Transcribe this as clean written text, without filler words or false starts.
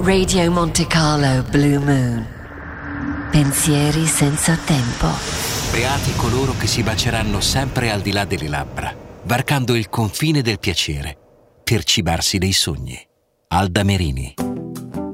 Radio Monte Carlo Blue Moon. Pensieri senza tempo. Beati coloro che si bacieranno sempre al di là delle labbra, varcando il confine del piacere per cibarsi dei sogni. Alda Merini.